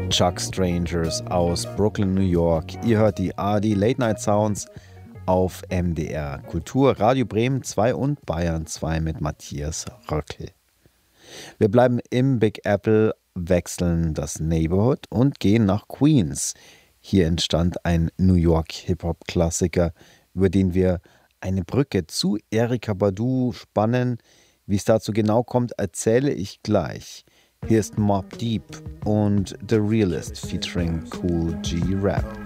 Chuck Strangers aus Brooklyn, New York. Ihr hört die ARD Late Night Sounds auf MDR Kultur, Radio Bremen 2 und Bayern 2 mit Matthias Röckel. Wir bleiben im Big Apple, wechseln das Neighborhood und gehen nach Queens. Hier entstand ein New York Hip-Hop-Klassiker, über den wir eine Brücke zu Erykah Badu spannen. Wie es dazu genau kommt, erzähle ich gleich. Hier ist Mobb Deep und The Realist featuring Kool G Rap.